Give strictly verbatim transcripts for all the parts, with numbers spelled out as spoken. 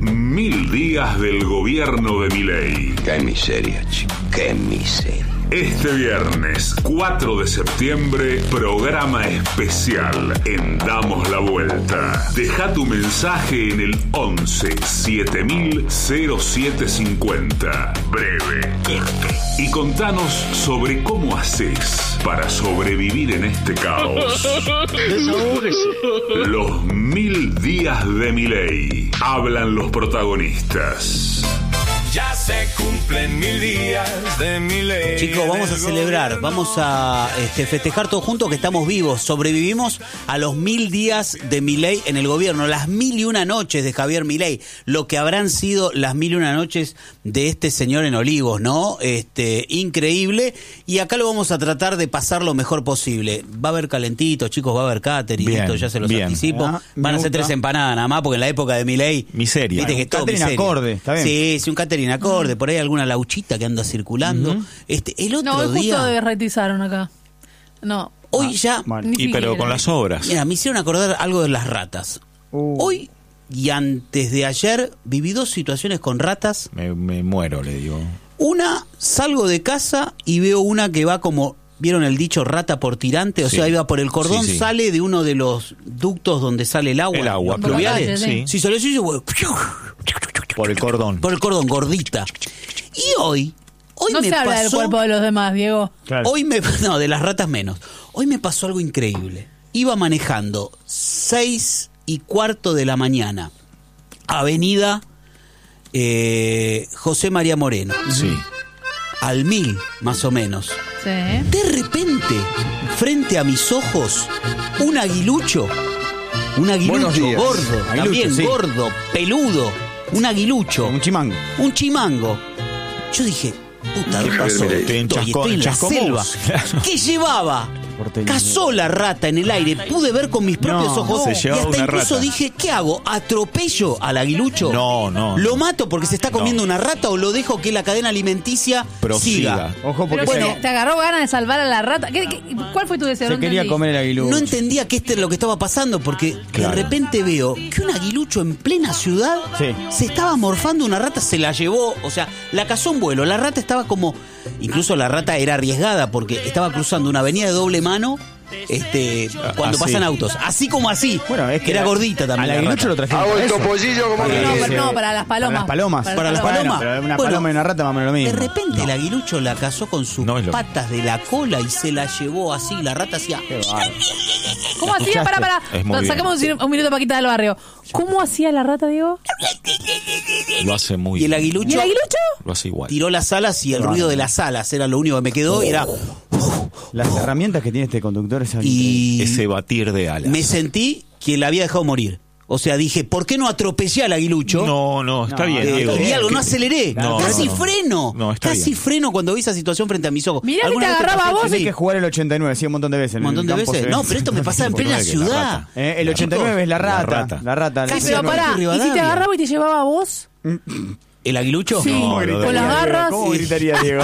Mil días del gobierno de Milei. Qué miseria, chico, qué miseria. Este viernes cuatro de septiembre, programa especial en Damos la Vuelta. Deja tu mensaje en el once siete mil cero siete cincuenta. Breve, corto. Y contanos sobre cómo haces para sobrevivir en este caos. Los mil días de Milei. Hablan los protagonistas. Ya se cumplen mil días de Milei. Chicos, vamos a celebrar, vamos a este, festejar todos juntos que estamos vivos. Sobrevivimos a los mil días de Milei en el gobierno, las mil y una noches de Javier Milei, lo que habrán sido las mil y una noches de este señor en Olivos, ¿no? Este, increíble. Y acá lo vamos a tratar de pasar lo mejor posible. Va a haber calentito, chicos, va a haber catering, Bien, esto ya se los bien. anticipo. Ah, Van a ser tres empanadas nada más, porque en la época de Milei, miseria. viste que es todo Catering miseria. acorde, está bien. Sí, sí, un catering acorde, por ahí alguna lauchita que anda circulando. Uh-huh. Este, el otro No, hoy día. justo derretizaron acá. No. Hoy Ah, ya. mal. Ni Y pero siquiera. con las obras. Mira, me hicieron acordar algo de las ratas. Uh. Hoy y antes de ayer viví dos situaciones con ratas. Me, me muero, le digo. Una, salgo de casa y veo una que va como. ¿Vieron el dicho rata por tirante? O Sí. sea, iba por el cordón, Sí, sí. sale de uno de los ductos donde sale el agua. El agua, los pluviales. sí. Sí. Sí, salió así y yo, Por el cordón. por el cordón, gordita. Y hoy, hoy No me se habla pasó, del cuerpo de los demás, Diego. Claro. Hoy me, no, de las ratas menos. Hoy me pasó algo increíble. Iba manejando seis y cuarto de la mañana, avenida eh, José María Moreno, Sí. al mil más o menos. Sí. De repente, frente a mis ojos, un aguilucho, un Buenos aguilucho días. gordo, Aguilucho, también sí. gordo, peludo, un aguilucho, Un chimango. un chimango. Yo dije, puta, ¿qué pasó? Milei. Estoy, En Chasco- estoy en en la Chascomús, selva. claro. ¿Qué llevaba? Porteño. Cazó la rata en el aire, pude ver con mis propios No, ojos se y llevaba hasta una incluso rata. dije, ¿qué hago? ¿Atropello al aguilucho? No, no, ¿Lo no. mato porque se está comiendo No. una rata o lo dejo que la cadena alimenticia Prosiga. siga? Ojo Pero porque que se, te, te agarró ganas de salvar a la rata. ¿Qué, qué, ¿Cuál fue tu deseo? se No quería entendí. comer el aguilucho. No entendía qué es lo que estaba pasando porque Claro. de repente veo que un aguilucho en plena ciudad Sí. se estaba morfando una rata, se la llevó, o sea, la cazó en vuelo. La rata estaba como, incluso la rata era arriesgada porque estaba cruzando una avenida de doble mano. Este, cuando así. pasan autos, así como así. Bueno, es que era la- gordita también. Al la aguilucho rata. lo trajeron Hago para el eso. topollillo como Para que No, que pero se- no, para las palomas. Para las palomas. Para Para las las palomas. Bueno, pero una Bueno, paloma y una rata más o menos lo mismo. De repente el aguilucho la cazó con sus No es lo patas de la cola y se la llevó así. La rata hacía. Qué bárbaro. ¿Cómo hacía? Para, para. Es muy bien. Sacamos un, un minuto Paquita del barrio. ¿Cómo hacía la rata, Diego? Lo hace muy Y el bien. aguilucho ¿Y el aguilucho? Lo hace igual. tiró las alas y el ruido de las alas era lo único que me quedó. Y era. Las herramientas que tiene este conductor es Y ese batir de alas. me sentí que la había dejado morir. O sea, dije, ¿por qué no atropellé al aguilucho? No, no, está No, bien, Eh, Diego. y algo, no Que- aceleré. No, Casi no, no. freno. No, está Casi bien. freno cuando vi esa situación frente a mis ojos. Mirá que ¿Alguna te vez agarraba pasó vos esto? Hay que jugar el ochenta y nueve, sí, un montón de veces. en Un el montón de campo veces. se- No, pero esto me pasaba en Por plena nueve que la ciudad. rata. Eh, el ochenta y nueve es la rata. La rata. La rata. Sí, Casi pero no, pará. ¿Y si te Rivadavia. agarraba y te llevaba a vos? ¿El aguilucho? Sí, No, con lo las devuelve. garras. ¿Cómo gritaría Diego?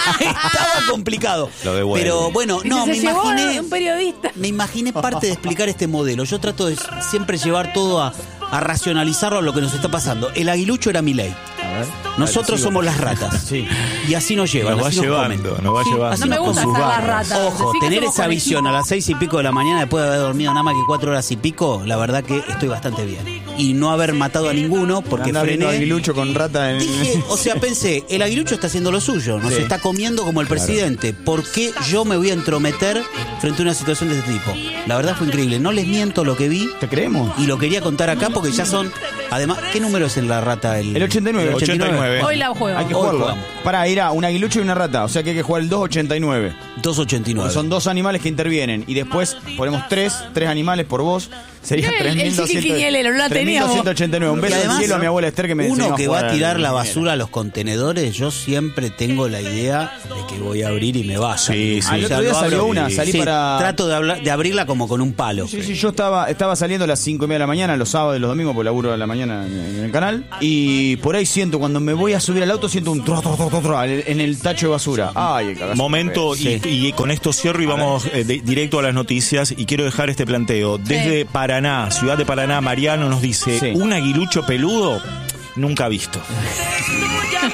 Estaba complicado. Lo devuelve. Pero bueno, Y no, se me llevó imaginé. a un periodista. Me imaginé parte de explicar este modelo. Yo trato de siempre llevar todo a, a racionalizarlo a lo que nos está pasando. El aguilucho era Milei. A ver. Nosotros somos las ratas. Sí. Y así nos llevan. Nos va así nos llevando, comen. nos va llevando. así No me nos gusta comen. ser la rata. Ojo, Decí que tener somos esa conejos. visión a las seis y pico de la mañana después de haber dormido nada más que cuatro horas y pico, la verdad que estoy bastante bien. Y no haber matado a ninguno porque Andá viendo frené. aguilucho con rata en... Dije, o sea, pensé, el aguilucho está haciendo lo suyo, nos Sí. está comiendo como el presidente. ¿Por qué yo me voy a entrometer frente a una situación de este tipo? La verdad fue increíble. No les miento lo que vi ¿Te creemos? y lo quería contar acá porque ya son. Además, ¿qué número es en la rata? El, El ochenta y nueve. el ochenta y nueve. Hoy la juego. Hay que Hoy jugarlo. jugamos. Para ir a un aguilucho y una rata. O sea que hay que jugar el dos ochenta y nueve. doscientos ochenta y nueve. Porque son dos animales que intervienen. Y después ponemos tres, tres animales por vos. Sería El- tres mil el doscientos chiquiquinielero, no la teníamos. ochenta y nueve. Un Y beso además, del cielo a mi abuela Esther que me uno enseñó que va jugar a tirar al la chiquinero. basura a los contenedores, yo siempre tengo la idea de que voy a abrir y me vaya. Sí, sí. O Al sea, otro día lo abro salió y- una, salí sí, para- Trato de, hablar- de abrirla como con un palo. Sí, sí, yo estaba, estaba saliendo a las cinco y media de la mañana, los sábados y los domingos, porque laburo a la mañana en, en el canal. Y por ahí siento, cuando me voy a subir al auto, siento un tro, tro, tro, tro, tro, en el- en el tacho de basura. Ay, el cagazo. Momento, Sí. y, y con esto cierro y vamos eh, de- directo a las noticias. Y quiero dejar este planteo. Desde Sí. Paraná, ciudad de Paraná, Mariano nos dice: Sí. ¿un aguilucho peludo? nunca visto.